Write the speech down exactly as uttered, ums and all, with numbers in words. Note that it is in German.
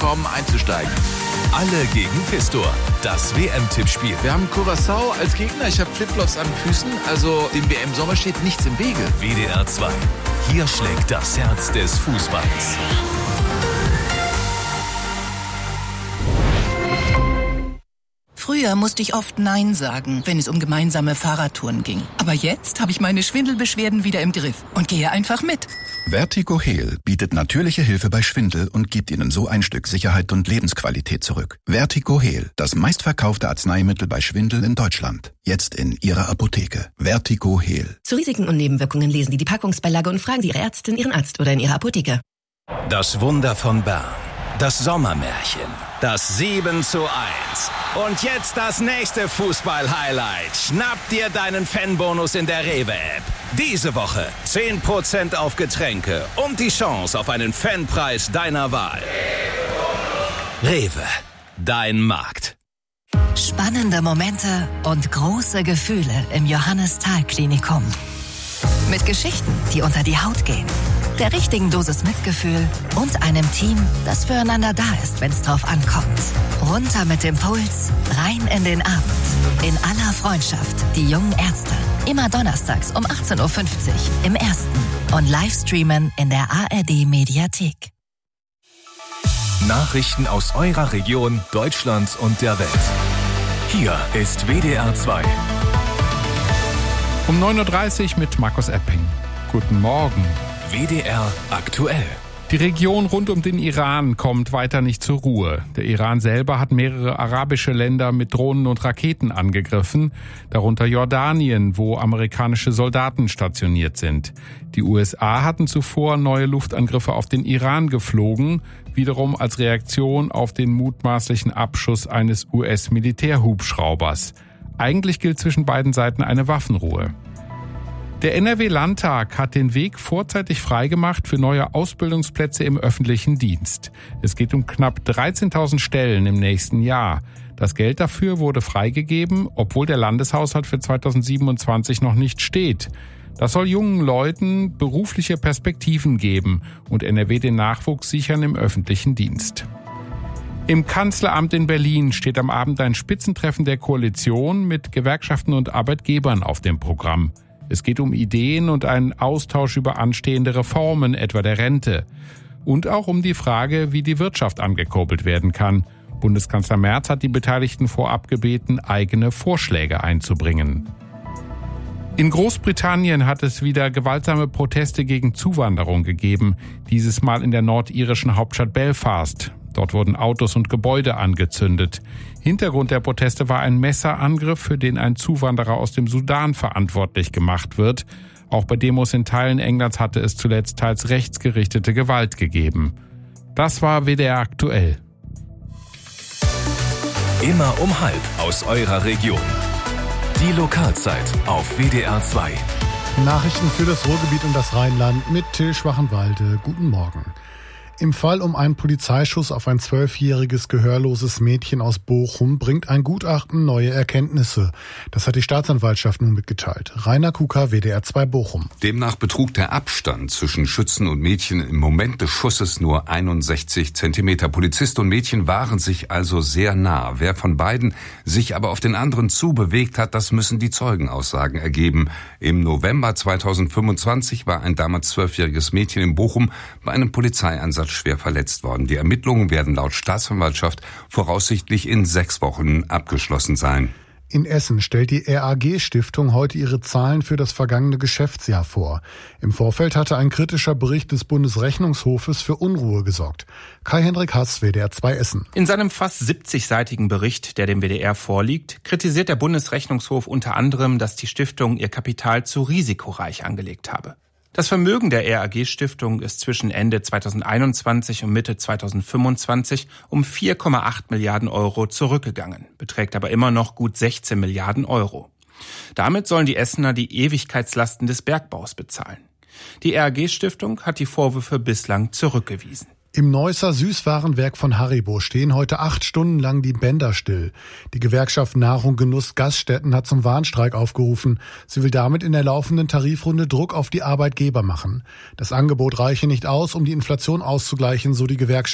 bekommen, einzusteigen. Alle gegen Pistor. Das W M-Tippspiel. Wir haben Curaçao als Gegner. Ich habe Flipflops an den Füßen. Also dem W M-Sommer steht nichts im Wege. W D R zwei. Hier schlägt das Herz des Fußballs. Früher musste ich oft Nein sagen, wenn es um gemeinsame Fahrradtouren ging. Aber jetzt habe ich meine Schwindelbeschwerden wieder im Griff und gehe einfach mit. Vertigo Heal bietet natürliche Hilfe bei Schwindel und gibt Ihnen so ein Stück Sicherheit und Lebensqualität zurück. Vertigo Heal, das meistverkaufte Arzneimittel bei Schwindel in Deutschland. Jetzt in Ihrer Apotheke. Vertigo Heal. Zu Risiken und Nebenwirkungen lesen Sie die Packungsbeilage und fragen Sie Ihre Ärztin, Ihren Arzt oder in Ihrer Apotheke. Das Wunder von Bern. Das Sommermärchen. Das sieben zu eins. Und jetzt das nächste Fußball-Highlight. Schnapp dir deinen Fanbonus in der Rewe-App. Diese Woche zehn Prozent auf Getränke und die Chance auf einen Fanpreis deiner Wahl. Rewe, dein Markt. Spannende Momente und große Gefühle im Johannes-Thal-Klinikum. Mit Geschichten, die unter die Haut gehen. Der richtigen Dosis Mitgefühl und einem Team, das füreinander da ist, wenn es drauf ankommt. Runter mit dem Puls, rein in den Abend. In aller Freundschaft, die jungen Ärzte. Immer donnerstags um achtzehn Uhr fünfzig im Ersten und Livestreamen in der A R D-Mediathek. Nachrichten aus eurer Region, Deutschlands und der Welt. Hier ist W D R zwei. Um neun Uhr dreißig mit Markus Epping. Guten Morgen. W D R aktuell. Die Region rund um den Iran kommt weiter nicht zur Ruhe. Der Iran selber hat mehrere arabische Länder mit Drohnen und Raketen angegriffen, darunter Jordanien, wo amerikanische Soldaten stationiert sind. Die U S A hatten zuvor neue Luftangriffe auf den Iran geflogen, wiederum als Reaktion auf den mutmaßlichen Abschuss eines U S-Militärhubschraubers. Eigentlich gilt zwischen beiden Seiten eine Waffenruhe. Der N R W-Landtag hat den Weg vorzeitig freigemacht für neue Ausbildungsplätze im öffentlichen Dienst. Es geht um knapp dreizehntausend Stellen im nächsten Jahr. Das Geld dafür wurde freigegeben, obwohl der Landeshaushalt für zweitausendsiebenundzwanzig noch nicht steht. Das soll jungen Leuten berufliche Perspektiven geben und N R W den Nachwuchs sichern im öffentlichen Dienst. Im Kanzleramt in Berlin steht am Abend ein Spitzentreffen der Koalition mit Gewerkschaften und Arbeitgebern auf dem Programm. Es geht um Ideen und einen Austausch über anstehende Reformen, etwa der Rente. Und auch um die Frage, wie die Wirtschaft angekurbelt werden kann. Bundeskanzler Merz hat die Beteiligten vorab gebeten, eigene Vorschläge einzubringen. In Großbritannien hat es wieder gewaltsame Proteste gegen Zuwanderung gegeben, dieses Mal in der nordirischen Hauptstadt Belfast. Dort wurden Autos und Gebäude angezündet. Hintergrund der Proteste war ein Messerangriff, für den ein Zuwanderer aus dem Sudan verantwortlich gemacht wird. Auch bei Demos in Teilen Englands hatte es zuletzt teils rechtsgerichtete Gewalt gegeben. Das war W D R aktuell. Immer um halb aus eurer Region. Die Lokalzeit auf W D R zwei. Nachrichten für das Ruhrgebiet und das Rheinland mit Till Schwachenwalde. Guten Morgen. Im Fall um einen Polizeischuss auf ein zwölfjähriges gehörloses Mädchen aus Bochum bringt ein Gutachten neue Erkenntnisse. Das hat die Staatsanwaltschaft nun mitgeteilt. Rainer Kuka, W D R zwei Bochum. Demnach betrug der Abstand zwischen Schützen und Mädchen im Moment des Schusses nur einundsechzig Zentimeter. Polizist und Mädchen waren sich also sehr nah. Wer von beiden sich aber auf den anderen zubewegt hat, das müssen die Zeugenaussagen ergeben. Im November zweitausendfünfundzwanzig war ein damals zwölfjähriges Mädchen in Bochum bei einem Polizeieinsatz schwer verletzt worden. Die Ermittlungen werden laut Staatsanwaltschaft voraussichtlich in sechs Wochen abgeschlossen sein. In Essen stellt die R A G-Stiftung heute ihre Zahlen für das vergangene Geschäftsjahr vor. Im Vorfeld hatte ein kritischer Bericht des Bundesrechnungshofes für Unruhe gesorgt. Kai-Hendrik Hass, W D R zwei Essen. In seinem fast siebzigseitigen Bericht, der dem W D R vorliegt, kritisiert der Bundesrechnungshof unter anderem, dass die Stiftung ihr Kapital zu risikoreich angelegt habe. Das Vermögen der R A G-Stiftung ist zwischen Ende zweitausendeinundzwanzig und Mitte zweitausendfünfundzwanzig um vier Komma acht Milliarden Euro zurückgegangen, beträgt aber immer noch gut sechzehn Milliarden Euro. Damit sollen die Essener die Ewigkeitslasten des Bergbaus bezahlen. Die R A G-Stiftung hat die Vorwürfe bislang zurückgewiesen. Im Neusser Süßwarenwerk von Haribo stehen heute acht Stunden lang die Bänder still. Die Gewerkschaft Nahrung Genuss Gaststätten hat zum Warnstreik aufgerufen. Sie will damit in der laufenden Tarifrunde Druck auf die Arbeitgeber machen. Das Angebot reiche nicht aus, um die Inflation auszugleichen, so die Gewerkschaft.